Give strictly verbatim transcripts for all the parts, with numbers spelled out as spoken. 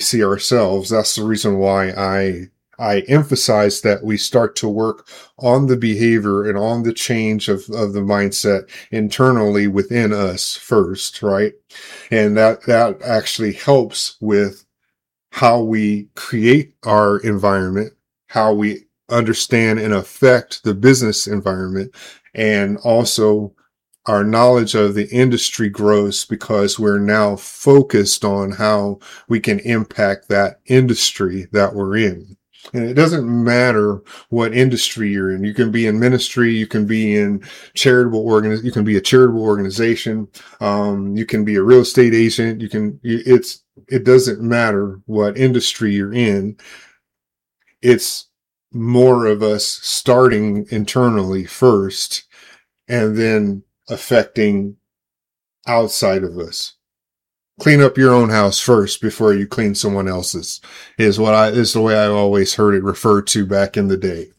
see ourselves. That's the reason why I I emphasize that we start to work on the behavior and on the change of, of the mindset internally within us first, right? And that, that actually helps with how we create our environment, how we understand and affect the business environment, and also our knowledge of the industry grows because we're now focused on how we can impact that industry that we're in. And it doesn't matter what industry you're in. You can be in ministry. You can be in charitable organ. You can be a charitable organization. Um, you can be a real estate agent. You can, it's, it doesn't matter what industry you're in. It's more of us starting internally first and then affecting outside of us. Clean up your own house first before you clean someone else's is what I, is the way I always heard it referred to back in the day.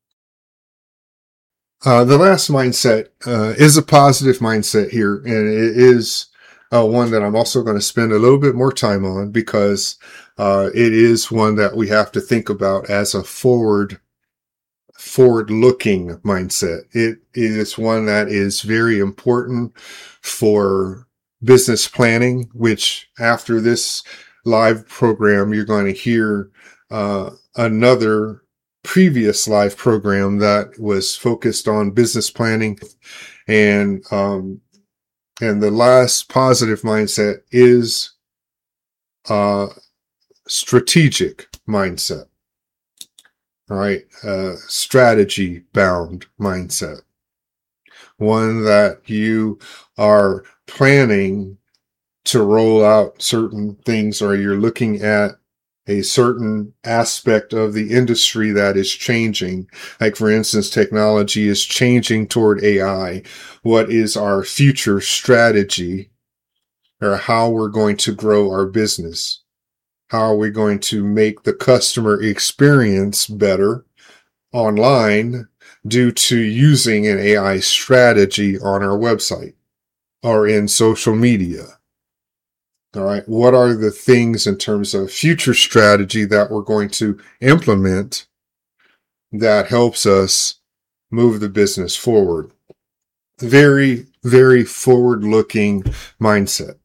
Uh, the last mindset, uh, is a positive mindset here. And it is, uh, one that I'm also going to spend a little bit more time on because, uh, it is one that we have to think about as a forward, forward looking mindset. It is one that is very important for business planning, which after this live program, you're going to hear uh, another previous live program that was focused on business planning. And, um, and the last positive mindset is uh strategic mindset. All right. Uh, strategy bound mindset. One that you are planning to roll out certain things, or you're looking at a certain aspect of the industry that is changing. Like, for instance, technology is changing toward A I. What is our future strategy, or how we're going to grow our business? How are we going to make the customer experience better online due to using an A I strategy on our website or in social media? All right. What are the things in terms of future strategy that we're going to implement that helps us move the business forward? Very, very forward looking mindset.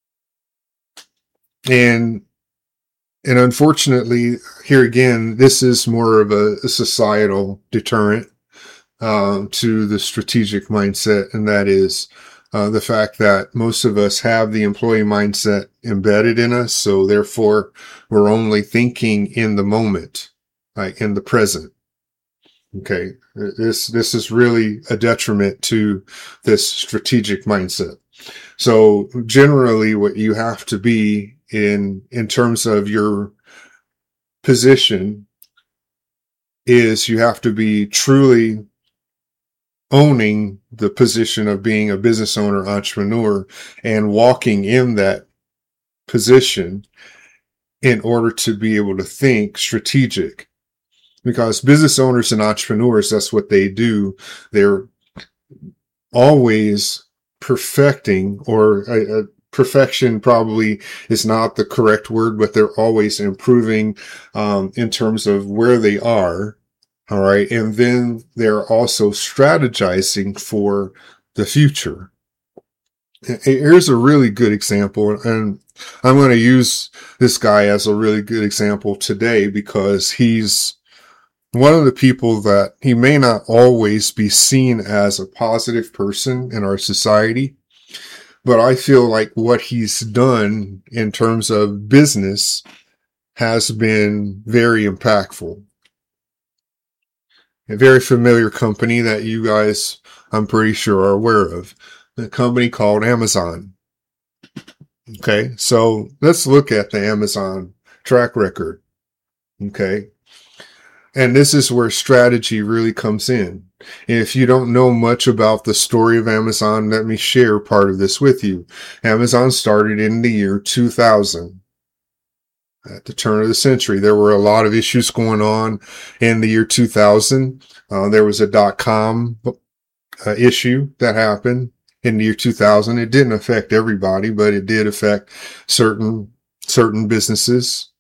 And, and unfortunately, here again, this is more of a, a societal deterrent, um, to the strategic mindset. And that is, Uh, the fact that most of us have the employee mindset embedded in us. So therefore we're only thinking in the moment, like in the present. Okay. This, this is really a detriment to this strategic mindset. So generally what you have to be in, in terms of your position is you have to be truly owning the position of being a business owner, entrepreneur, and walking in that position in order to be able to think strategic. Because business owners and entrepreneurs, that's what they do. They're always perfecting, or uh, perfection probably is not the correct word, but they're always improving um, in terms of where they are. All right. And then they're also strategizing for the future. Here's a really good example. And I'm going to use this guy as a really good example today because he's one of the people that he may not always be seen as a positive person in our society. But I feel like what he's done in terms of business has been very impactful. A very familiar company that you guys, I'm pretty sure, are aware of. A company called Amazon. Okay, so let's look at the Amazon track record. Okay, and this is where strategy really comes in. If you don't know much about the story of Amazon, let me share part of this with you. Amazon started in the year two thousand. At the turn of the century, there were a lot of issues going on in the year two thousand. Uh, there was a dot-com uh, issue that happened in the year two thousand. It didn't affect everybody, but it did affect certain, certain businesses.